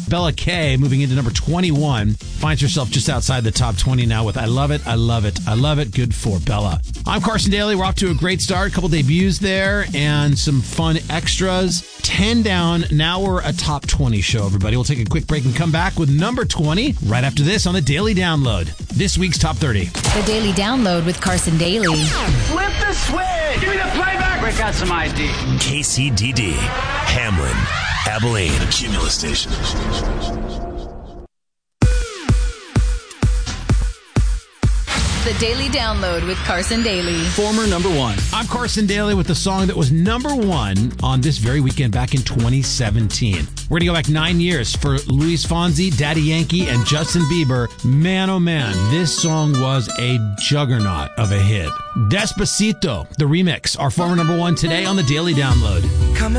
Bella K, moving into number 21, finds herself just outside the top 20 now with I Love It, I Love It, I Love It. Good for Bella. I'm Carson Daly. We're off to a great start. A couple debuts there and some fun extras. 10 down. Now we're a top 20 show, everybody. We'll take a quick break and come back with number 20 right after this on the Daily Download. This week's Top 30. The Daily Download with Carson Daly. Flip the switch! Give me the playback! Break out some ID. KCDD, Hamlin, Abilene, Cumulus Station. The Daily Download with Carson Daly. Former number one. I'm Carson Daly with the song that was number one on this very weekend back in 2017. We're going to go back 9 years for Luis Fonsi, Daddy Yankee, and Justin Bieber. Man, oh man, this song was a juggernaut of a hit. Despacito, the remix, our former number one today on the Daily Download.